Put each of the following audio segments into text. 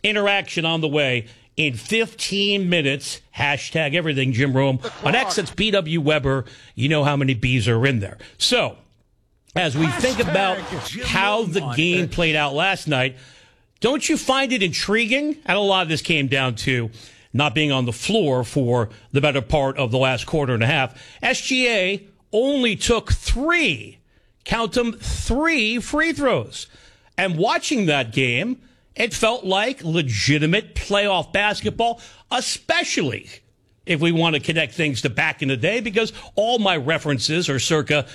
interaction on the way in 15 minutes. Hashtag everything Jim Rome. On X, it's BW Weber. You know how many B's are in there. So, as we think about how the game played out last night, don't you find it intriguing? And a lot of this came down to not being on the floor for the better part of the last quarter and a half. SGA only took 3, count them, 3 free throws. And watching that game, it felt like legitimate playoff basketball, especially if we want to connect things to back in the day, because all my references are circa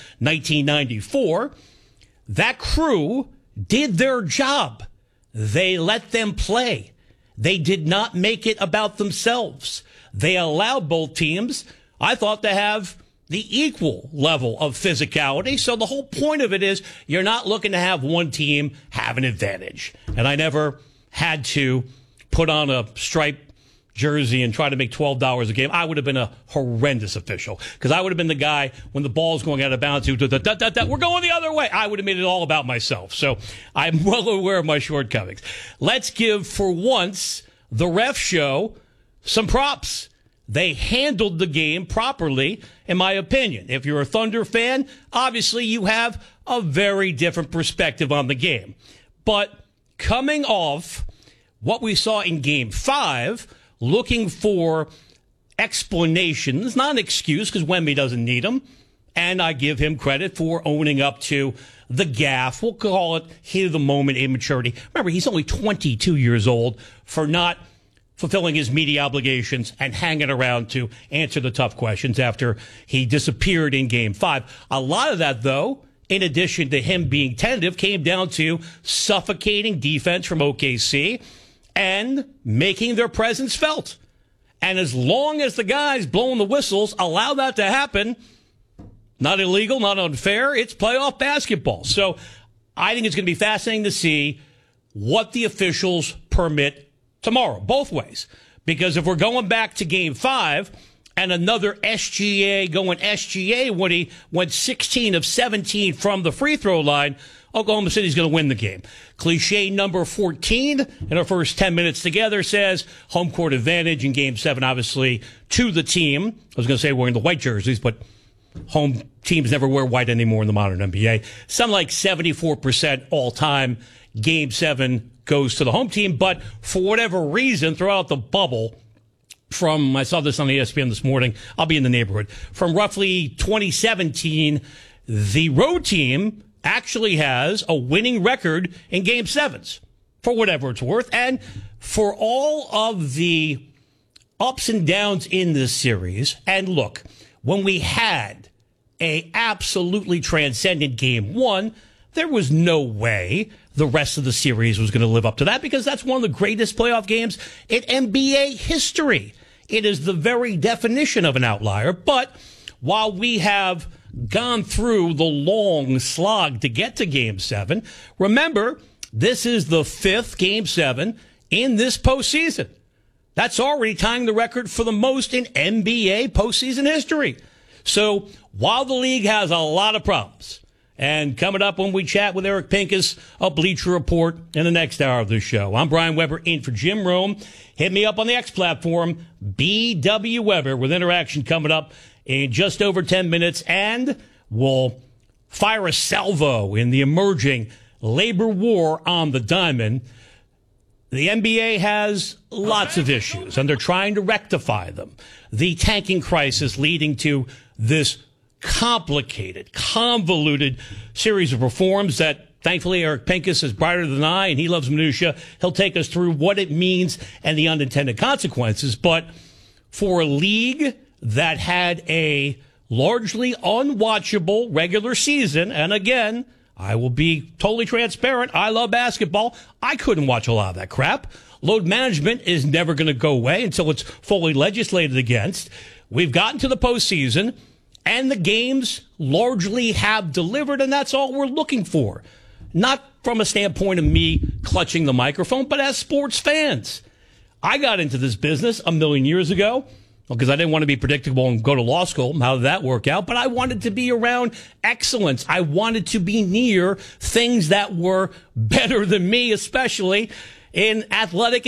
1994. That crew did their job. They let them play. They did not make it about themselves. They allowed both teams, I thought, to have the equal level of physicality. So the whole point of it is you're not looking to have one team have an advantage. And I never had to put on a striped jersey and try to make $12 a game. I would have been a horrendous official, because I would have been the guy when the ball's going out of bounds who we're going the other way. I would have made it all about myself. So I'm well aware of my shortcomings. Let's give, for once, the ref show some props. They handled the game properly, in my opinion. If you're a Thunder fan, obviously you have a very different perspective on the game. But coming off what we saw in Game 5, looking for explanations, not an excuse, because Wemby doesn't need them, and I give him credit for owning up to the gaffe. We'll call it heat of the moment immaturity. Remember, he's only 22 years old, for not fulfilling his media obligations and hanging around to answer the tough questions after he disappeared in Game 5. A lot of that, though, in addition to him being tentative, came down to suffocating defense from OKC and making their presence felt. And as long as the guys blowing the whistles allow that to happen, not illegal, not unfair, it's playoff basketball. So I think it's going to be fascinating to see what the officials permit tomorrow, both ways. Because if we're going back to Game 5 and another SGA going SGA when he went 16 of 17 from the free throw line, Oklahoma City's going to win the game. Cliche number 14 in our first 10 minutes together says home court advantage in Game 7, obviously, to the team. I was going to say wearing the white jerseys, but home teams never wear white anymore in the modern NBA. Some like 74% all-time. Game 7 goes to the home team, but for whatever reason, throughout the bubble, from, I saw this on ESPN this morning, I'll be in the neighborhood, from roughly 2017, the road team actually has a winning record in Game 7s, for whatever it's worth. And for all of the ups and downs in this series, and look, when we had a absolutely transcendent Game 1, there was no way the rest of the series was going to live up to that, because that's one of the greatest playoff games in NBA history. It is the very definition of an outlier. But while we have gone through the long slog to get to Game 7, remember, this is the 5th Game 7 in this postseason. That's already tying the record for the most in NBA postseason history. So while the league has a lot of problems, and coming up when we chat with Eric Pincus, a Bleacher Report in the next hour of the show. I'm Brian Weber in for Jim Rome. Hit me up on the X platform, BW Weber, with interaction coming up in just over 10 minutes. And we'll fire a salvo in the emerging labor war on the diamond. The NBA has lots of issues, and they're trying to rectify them. The tanking crisis leading to this complicated, convoluted series of reforms that, thankfully, Eric Pincus is brighter than I, and he loves minutia. He'll take us through what it means and the unintended consequences. But for a league that had a largely unwatchable regular season, and again, I will be totally transparent, I love basketball, I couldn't watch a lot of that crap. Load management is never going to go away until it's fully legislated against. We've gotten to the postseason, and the games largely have delivered, and that's all we're looking for. Not from a standpoint of me clutching the microphone, but as sports fans. I got into this business a million years ago because I didn't want to be predictable and go to law school. How did that work out? But I wanted to be around excellence. I wanted to be near things that were better than me, especially in athletic